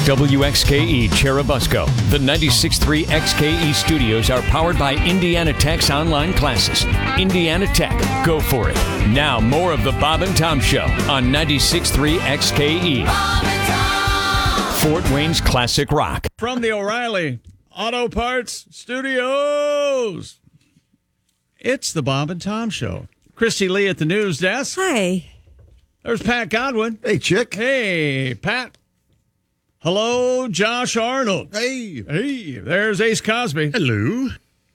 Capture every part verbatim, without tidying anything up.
W X K E Cherubusco. The ninety-six point three X K E studios are powered by Indiana Tech's online classes. Indiana Tech, go for it. Now, more of the Bob and Tom Show on ninety-six point three X K E. Bob and Tom. Fort Wayne's classic rock. From the O'Reilly Auto Parts Studios, it's the Bob and Tom Show. Christy Lee at the news desk. Hi. There's Pat Godwin. Hey, Chick. Hey, Pat. Hello, Josh Arnold. Hey. Hey, there's Ace Cosby. Hello.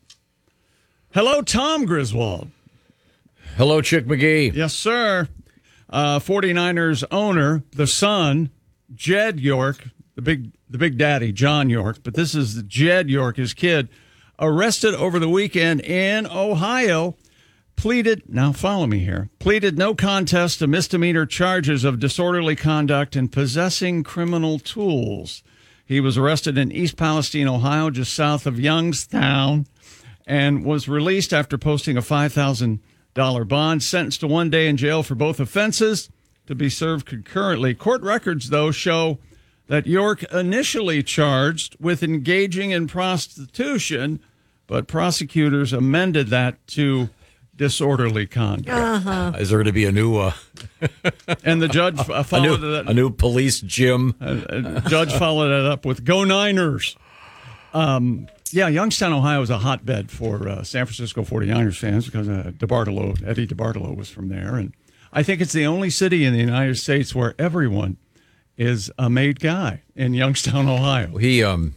Hello, Tom Griswold. Hello, Chick McGee. Yes, sir. Uh, 49ers owner, the son, Jed York, the big the big daddy, John York, but this is Jed York, his kid, arrested over the weekend in Ohio, pleaded, now follow me here, pleaded no contest to misdemeanor charges of disorderly conduct and possessing criminal tools. He was arrested in East Palestine, Ohio, just south of Youngstown, and was released after posting a five thousand dollars bond, sentenced to one day in jail for both offenses to be served concurrently. Court records, though, show that York initially charged with engaging in prostitution, but prosecutors amended that to disorderly conduct. Uh-huh. Is there going to be a new uh, and the judge uh, a, followed new, that. a new police gym? Uh, uh, judge followed that up with "Go Niners." Um, yeah, Youngstown, Ohio is a hotbed for uh, San Francisco 49ers fans because uh, DeBartolo, Eddie DeBartolo was from there. And I think it's the only city in the United States where everyone is a made guy in Youngstown, Ohio. He um,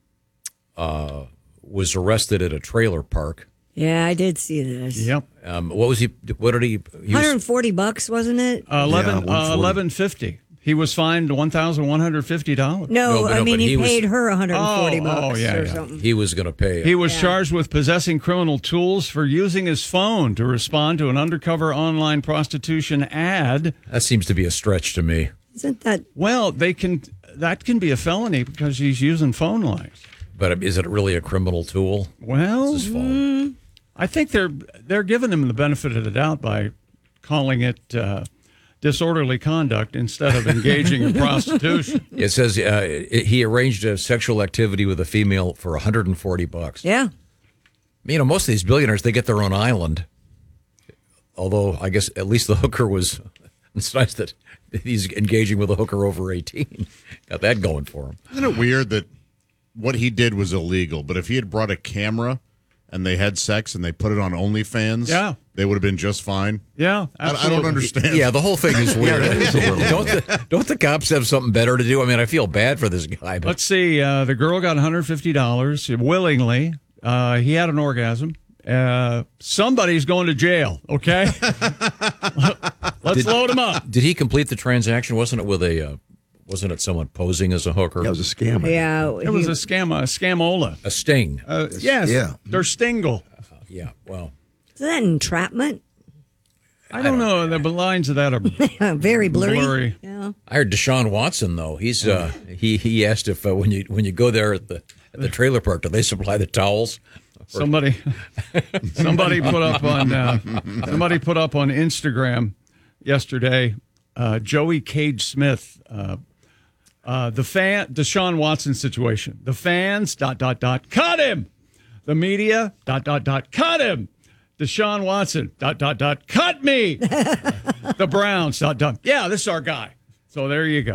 uh, was arrested at a trailer park. Yeah, I did see this. Yep. Um, what was he? What did he? he one hundred was, forty bucks, wasn't it? Uh, eleven, Yeah, uh, eleven fifty. He was fined one thousand one hundred fifty dollars. No, No, but I no, mean, but he, he was- paid her one hundred forty Oh, bucks oh, yeah, or yeah. something. he was going to pay. He was Yeah. charged with possessing criminal tools for using his phone to respond to an undercover online prostitution ad. That seems to be a stretch to me. Isn't that... Well, they can that can be a felony because he's using phone lines. But is it really a criminal tool? Well, It's his phone. I think they're they're giving him the benefit of the doubt by calling it uh, disorderly conduct instead of engaging in prostitution. It says uh, it, he arranged a sexual activity with a female for one hundred forty bucks. Yeah. You know, most of these billionaires, they get their own island. Although, I guess at least the hooker was, it's nice that he's engaging with a hooker over eighteen. Got that going for him. Isn't it weird that what he did was illegal, but if he had brought a camera and they had sex and they put it on OnlyFans, Yeah. they would have been just fine? Yeah, I, I absolutely. don't understand. Yeah, the whole thing is weird. don't, the, don't the cops have something better to do? I mean, I feel bad for this guy. But Let's see. Uh, the girl got one hundred fifty dollars willingly. Uh, he had an orgasm. Uh, somebody's going to jail, okay? Let's Did- load him up. did he complete the transaction? Wasn't it with a? Uh, wasn't it someone posing as a hooker? That was a scam. Yeah. It was a scam, a scamola. a sting. Uh, yes, yeah. they're stingle. Yeah. Well, Is that entrapment? I don't know. The lines of that are Very blurry. Blurry. Yeah. I heard Deshaun Watson though. He's uh, he he asked if uh, when you when you go there at the at the trailer park, do they supply the towels? somebody. Somebody put up on uh, somebody put up on Instagram yesterday. Uh, Joey Cage Smith, uh, uh, the fan, Deshaun Watson situation. The fans dot dot dot cut him. The media dot dot dot cut him. Deshaun Watson dot dot dot cut me. The Browns dot dot. Yeah, this is our guy. So there you go.